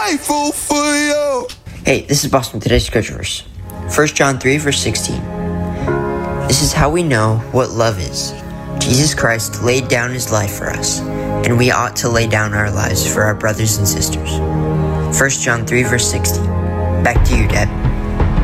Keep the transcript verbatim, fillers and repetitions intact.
grateful for you. Hey, this is Boston. Today's scripture verse. First John three, verse sixteen. This is how we know what love is. Jesus Christ laid down his life for us, and we ought to lay down our lives for our brothers and sisters. First John three, verse sixteen. Back to you, Dad.